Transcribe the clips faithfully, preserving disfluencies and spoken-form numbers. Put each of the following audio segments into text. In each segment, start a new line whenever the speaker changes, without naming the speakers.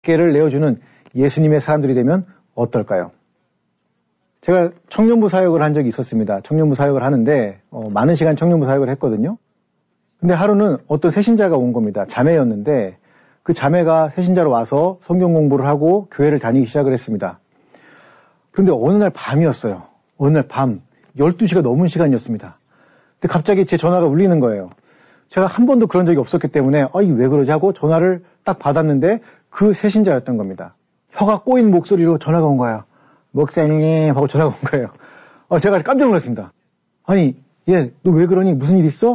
를 내어주는 예수님의 사람들이 되면 어떨까요? 제가 청년부 사역을 한 적이 있었습니다. 청년부 사역을 하는데 어, 많은 시간 청년부 사역을 했거든요. 근데 하루는 어떤 새신자가 온 겁니다. 자매였는데 그 자매가 새신자로 와서 성경 공부를 하고 교회를 다니기 시작을 했습니다. 그런데 어느 날 밤이었어요. 어느 날 밤 열두 시가 넘은 시간이었습니다. 근데 갑자기 제 전화가 울리는 거예요. 제가 한 번도 그런 적이 없었기 때문에 아, 이게 왜 그러지 하고 전화를 딱 받았는데 그 새신자였던 겁니다. 혀가 꼬인 목소리로 전화가 온 거예요. 목사님 하고 전화가 온 거예요. 어, 제가 깜짝 놀랐습니다. 아니, 얘, 너 왜 그러니? 무슨 일 있어?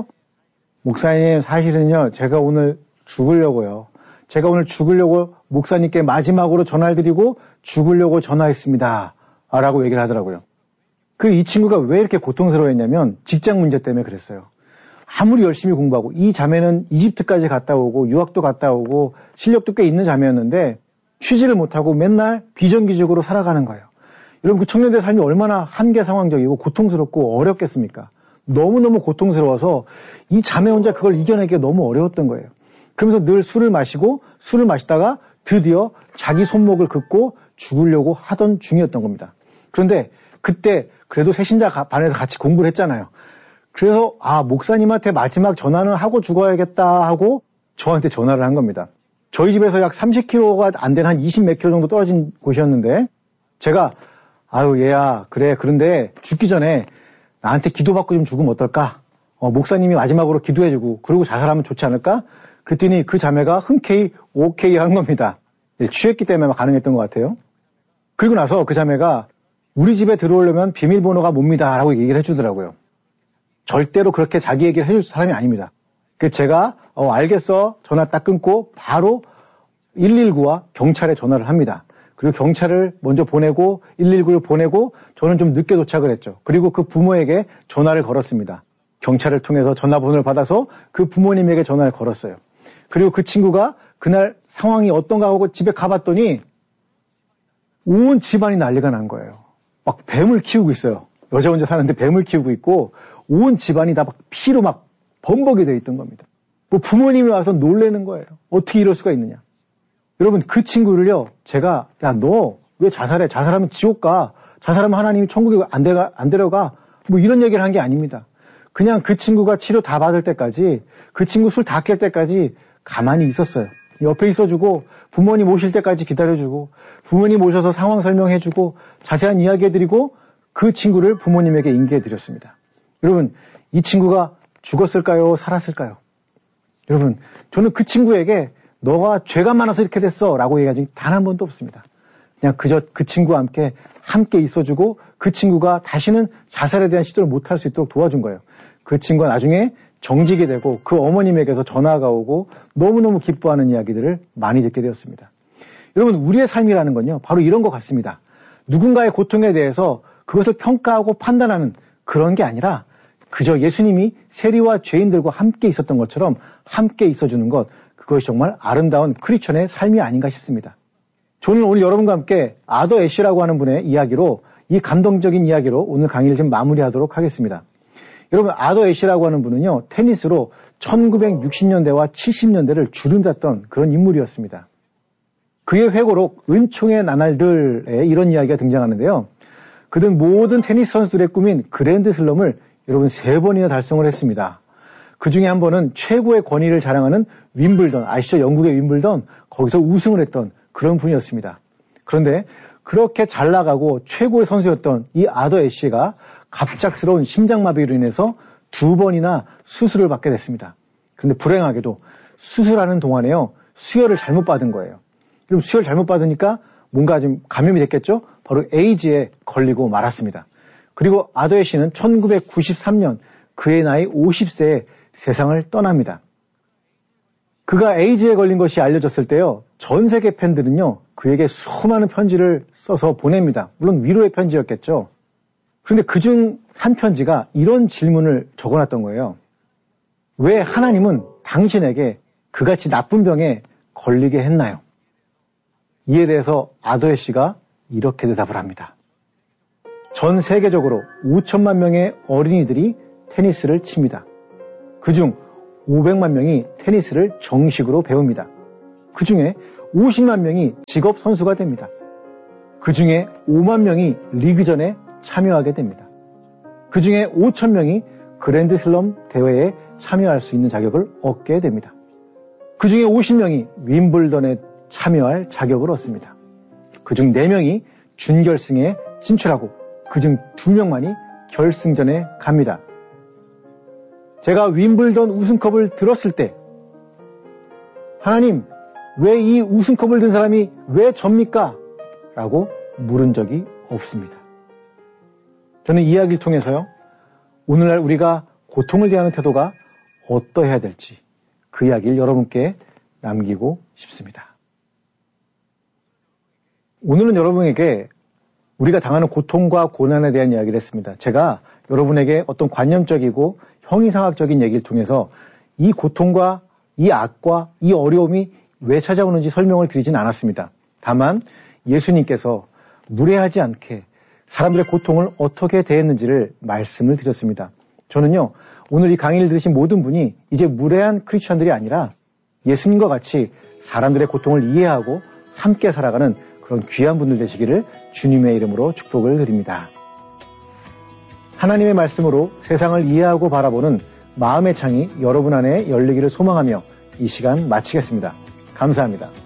목사님, 사실은요, 제가 오늘 죽으려고요. 제가 오늘 죽으려고 목사님께 마지막으로 전화를 드리고 죽으려고 전화했습니다. 라고 얘기를 하더라고요. 그 이 친구가 왜 이렇게 고통스러워했냐면 직장 문제 때문에 그랬어요. 아무리 열심히 공부하고 이 자매는 이집트까지 갔다 오고 유학도 갔다 오고 실력도 꽤 있는 자매였는데 취직을 못하고 맨날 비정규직으로 살아가는 거예요. 여러분 그 청년들의 삶이 얼마나 한계 상황적이고 고통스럽고 어렵겠습니까? 너무너무 고통스러워서 이 자매 혼자 그걸 이겨내기가 너무 어려웠던 거예요. 그러면서 늘 술을 마시고 술을 마시다가 드디어 자기 손목을 긋고 죽으려고 하던 중이었던 겁니다. 그런데 그때 그래도 새신자 반에서 같이 공부를 했잖아요. 그래서 아 목사님한테 마지막 전화는 하고 죽어야겠다 하고 저한테 전화를 한 겁니다. 저희 집에서 약 삼십 킬로미터가 안 되는 한 이십 몇 킬로 정도 떨어진 곳이었는데 제가 아유 얘야 그래 그런데 죽기 전에 나한테 기도받고 좀 죽으면 어떨까? 어, 목사님이 마지막으로 기도해주고 그러고 자살하면 좋지 않을까? 그랬더니 그 자매가 흔쾌히 오케이 한 겁니다. 네, 취했기 때문에 가능했던 것 같아요. 그리고 나서 그 자매가 우리 집에 들어오려면 비밀번호가 뭡니다 라고 얘기를 해주더라고요. 절대로 그렇게 자기 얘기를 해줄 사람이 아닙니다. 그 제가 어, 알겠어 전화 딱 끊고 바로 일일구와 경찰에 전화를 합니다. 그리고 경찰을 먼저 보내고 일일구를 보내고 저는 좀 늦게 도착을 했죠. 그리고 그 부모에게 전화를 걸었습니다. 경찰을 통해서 전화번호를 받아서 그 부모님에게 전화를 걸었어요. 그리고 그 친구가 그날 상황이 어떤가 하고 집에 가봤더니 온 집안이 난리가 난 거예요. 막 뱀을 키우고 있어요. 여자 혼자 사는데 뱀을 키우고 있고 온 집안이 다 막 피로 막 범벅이 되어 있던 겁니다. 뭐 부모님이 와서 놀래는 거예요. 어떻게 이럴 수가 있느냐. 여러분 그 친구를요 제가 야 너 왜 자살해? 자살하면 지옥 가. 자살하면 하나님이 천국에 안, 데가, 안 데려가. 뭐 이런 얘기를 한 게 아닙니다. 그냥 그 친구가 치료 다 받을 때까지 그 친구 술 다 깰 때까지 가만히 있었어요. 옆에 있어주고 부모님 오실 때까지 기다려주고 부모님 오셔서 상황 설명해주고 자세한 이야기해드리고 그 친구를 부모님에게 인계해드렸습니다. 여러분 이 친구가 죽었을까요? 살았을까요? 여러분 저는 그 친구에게 너가 죄가 많아서 이렇게 됐어 라고 얘기한 적이 단 한 번도 없습니다. 그냥 그저 그 친구와 함께 함께 있어주고 그 친구가 다시는 자살에 대한 시도를 못할 수 있도록 도와준 거예요. 그 친구가 나중에 정직이 되고 그 어머님에게서 전화가 오고 너무너무 기뻐하는 이야기들을 많이 듣게 되었습니다. 여러분 우리의 삶이라는 건요 바로 이런 것 같습니다. 누군가의 고통에 대해서 그것을 평가하고 판단하는 그런 게 아니라 그저 예수님이 세리와 죄인들과 함께 있었던 것처럼 함께 있어주는 것, 그것이 정말 아름다운 크리스천의 삶이 아닌가 싶습니다. 저는 오늘 여러분과 함께 아더 애쉬라고 하는 분의 이야기로 이 감동적인 이야기로 오늘 강의를 좀 마무리하도록 하겠습니다. 여러분 아더 애쉬라고 하는 분은요 테니스로 천구백육십 년대와 칠십 년대를 주름잡던 그런 인물이었습니다. 그의 회고록 은총의 나날들에 이런 이야기가 등장하는데요. 그는 모든 테니스 선수들의 꿈인 그랜드슬럼을 여러분 세 번이나 달성을 했습니다. 그 중에 한 번은 최고의 권위를 자랑하는 윈블던, 아시죠? 영국의 윈블던, 거기서 우승을 했던 그런 분이었습니다. 그런데 그렇게 잘 나가고 최고의 선수였던 이 아더 애쉬가 갑작스러운 심장마비로 인해서 두 번이나 수술을 받게 됐습니다. 그런데 불행하게도 수술하는 동안에요, 수혈을 잘못 받은 거예요. 그럼 수혈 잘못 받으니까 뭔가 좀 감염이 됐겠죠? 바로 에이즈에 걸리고 말았습니다. 그리고 아더 애쉬는 천구백구십삼 년 그의 나이 오십 세에 세상을 떠납니다. 그가 에이즈에 걸린 것이 알려졌을 때요, 전 세계 팬들은요, 그에게 수많은 편지를 써서 보냅니다. 물론 위로의 편지였겠죠. 그런데 그중 한 편지가 이런 질문을 적어놨던 거예요. 왜 하나님은 당신에게 그같이 나쁜 병에 걸리게 했나요? 이에 대해서 아더 애쉬가 이렇게 대답을 합니다. 전 세계적으로 오천만 명의 어린이들이 테니스를 칩니다. 그중 오백만 명이 테니스를 정식으로 배웁니다. 그 중에 오십만 명이 직업 선수가 됩니다. 그 중에 오만 명이 리그전에 참여하게 됩니다. 그 중에 오천 명이 그랜드슬럼 대회에 참여할 수 있는 자격을 얻게 됩니다. 그 중에 오십 명이 윈블던에 참여할 자격을 얻습니다. 그 중 네 명이 준결승에 진출하고 그 중 두 명만이 결승전에 갑니다. 제가 윈블던 우승컵을 들었을 때 하나님, 왜 이 우승컵을 든 사람이 왜 접니까? 라고 물은 적이 없습니다. 저는 이 이야기를 통해서요, 오늘날 우리가 고통을 대하는 태도가 어떠해야 될지 그 이야기를 여러분께 남기고 싶습니다. 오늘은 여러분에게 우리가 당하는 고통과 고난에 대한 이야기를 했습니다. 제가 여러분에게 어떤 관념적이고 형이상학적인 얘기를 통해서 이 고통과 이 악과 이 어려움이 왜 찾아오는지 설명을 드리진 않았습니다. 다만 예수님께서 무례하지 않게 사람들의 고통을 어떻게 대했는지를 말씀을 드렸습니다. 저는요, 오늘 이 강의를 들으신 모든 분이 이제 무례한 크리스천들이 아니라 예수님과 같이 사람들의 고통을 이해하고 함께 살아가는 그런 귀한 분들 되시기를 주님의 이름으로 축복을 드립니다. 하나님의 말씀으로 세상을 이해하고 바라보는 마음의 창이 여러분 안에 열리기를 소망하며 이 시간 마치겠습니다. 감사합니다.